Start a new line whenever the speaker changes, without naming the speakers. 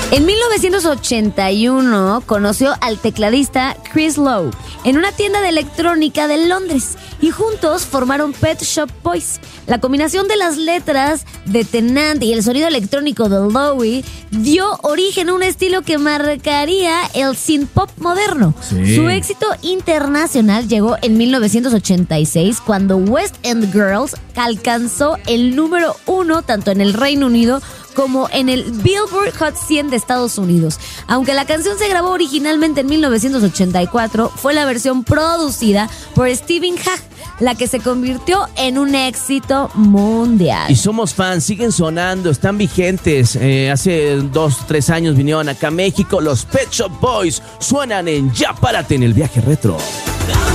En 1981 conoció al tecladista Chris Lowe en una tienda de electrónica de Londres y juntos formaron Pet Shop Boys. La combinación de las letras de Tennant y el sonido electrónico de Lowe dio origen a un estilo que marcaría el synth-pop moderno.
Sí.
Su éxito internacional llegó en 1986 cuando West End Girls alcanzó el número 1 tanto en el Reino Unido como en el Billboard Hot 100 de Estados Unidos. Aunque la canción se grabó originalmente en 1984, fue la versión producida por Stephen Hagg la que se convirtió en un éxito mundial.
Y somos fans, siguen sonando, están vigentes. Hace 2-3 años vinieron acá a México. Los Pet Shop Boys suenan en Ya Párate en el viaje retro.